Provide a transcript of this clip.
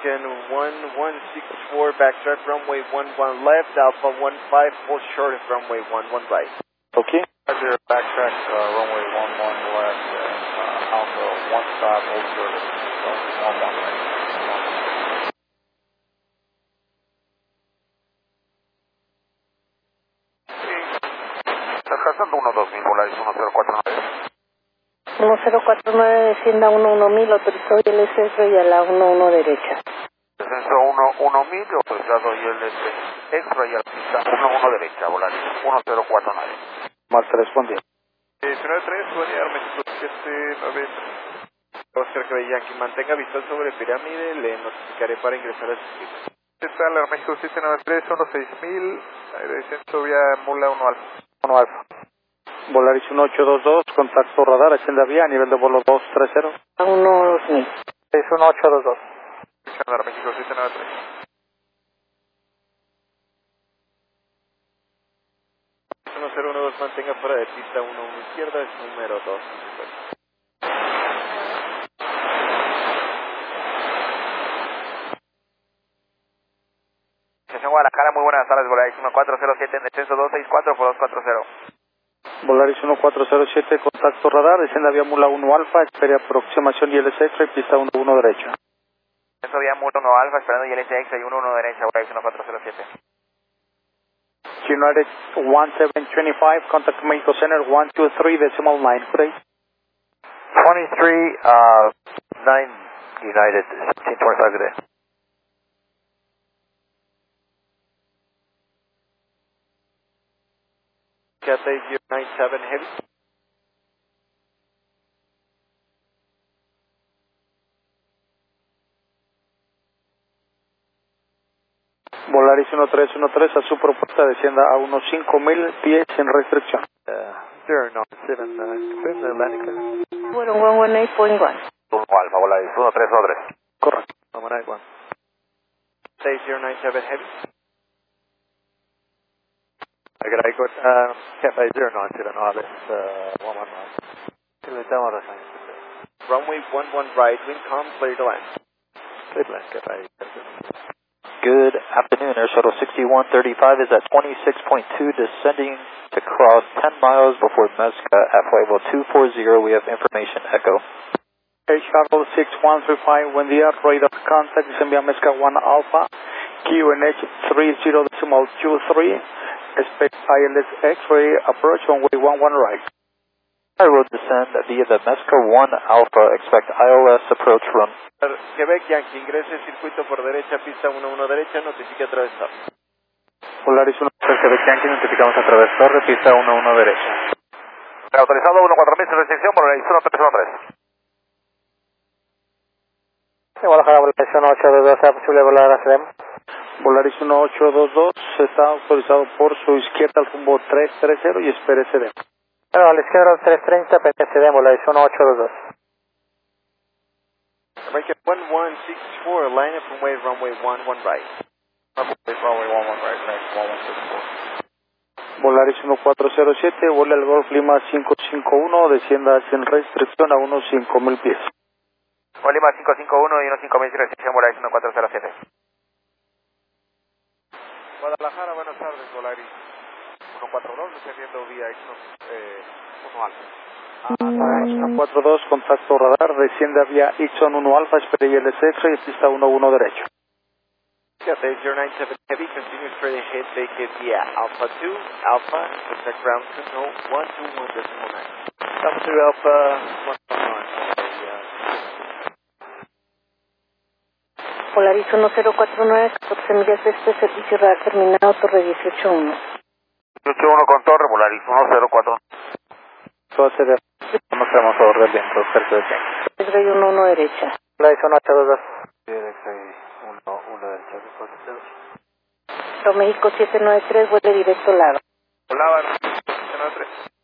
American 1164, backtrack runway 11 left, Alpha 15, full short of runway 11 right. Okay. Roger, backtrack runway 11 left, Alpha 15, full short of 11 right. Alcanzando 12000, Volaris 1049. 1049, descienda 11000, autorizado ILS y a la 11 derecha. Descenso 11000, autorizado ILS extra y a la pista 11 derecha, Volaris 1049. Marta responde. 93, Bolívar, México 79. Oscar Quebec Yankee, mantenga visual sobre pirámide, le notificaré para ingresar a su pista. Está México 793, 16000, descenso vía Mula 1 Alfa. 1 Alfa. Volaris 1822, contacto radar, hacienda vía, nivel de vuelo 230. A 12000. Es 1822. Estándar México 793. 1012, mantenga fuera de pista 11 izquierda, es número 2. Estación Guadalajara, muy buenas tardes, Volaris 1407 en descenso 264 por 240. Volaris 1407, contacto radar, descienda vía Mula 1 Alfa, espere aproximación ILS extra y pista 11 derecha. Descenso vía Mula 1 Alfa, esperando ILS extra y 11 derecha, Volaris 1407. United 1725, contact Mexico Center 123, decimal 9, good day. 23, 9 United 1725 good day. Cathay 097 Heavy. Volaris 1313, a su propuesta descienda a unos 5000 pies sin restricción. 097, confirm the landing clearance. Bueno, 118.1. 1 Alfa, Volaris 1313. Correcto. 191. Cathay 097 Heavy. I got Cathay 097, no, that's 111. Runway 11 right, wind calm, clear to land. Clear to land, Cathay. Good afternoon, Air Shuttle 6135 is at 26.2, descending to cross 10 miles before Mezca at flight level 240. We have information echo. Air Shuttle 6135, buen día, radar contact, descienda vía Mezca 1 Alpha, QNH 30.23, expect ILS X-ray, approach runway 11 right. I will descend via the Mezca 1 Alpha, expect ILS approach run. Quebec Yankee, ingrese circuito por derecha, pista 11 derecha, notifique atravesar. Volaris 1 Quebec Yankee, notificamos a través torre, pista 11 derecha. Autorizado 14000 sin restricción, Volaris 1313. Guadalajara, Volaris 1822, ¿es posible volar a SLEM? Volaris 1822, está autorizado por su izquierda al rumbo 330 y espere CD. Bueno, a la izquierda 330, PTCD, Volaris 1822. American 1164, line up and wave runway 11 right. Runway 11 right, next 1164. Volaris 1407, vuela el Golf Lima 551, descienda sin restricción a unos 5000 pies. Lima 551 y 15000 sin restricción, Volaris 1407. Guadalajara, buenas tardes, Volaris 142, descendiendo vía X1 Alfa. 142, contacto radar, descienda vía Ixon 1 Alfa, espere ILS extra y pista 11 derecho. Cathay 097 Heavy, continue straight ahead, vacate vía Alpha 2, Alpha, protect ground control 121.9. Alpha 2 Alpha 119. Polaris 1049, 14 millas de este servicio radar terminado, torre 181. 181 con torre, Volaris 104. Todo se ve. No tenemos todo de viento cerca de aquí. X-ray 11 derecha. Volaris 1822. Una derecha, México 793, vuelve directo lado. Hola, 793.